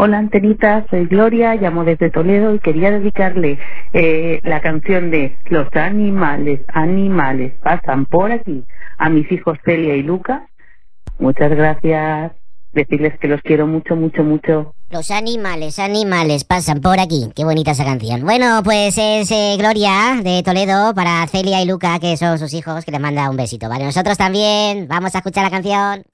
Hola Antenita, soy Gloria, llamo desde Toledo y quería dedicarle la canción de Los animales pasan por aquí a mis hijos Celia y Luca. Muchas gracias, decirles que los quiero mucho, mucho, mucho. Los animales pasan por aquí. Qué bonita esa canción. Bueno, pues es Gloria de Toledo para Celia y Luca, que son sus hijos, que les manda un besito, ¿vale? Nosotros también vamos a escuchar la canción.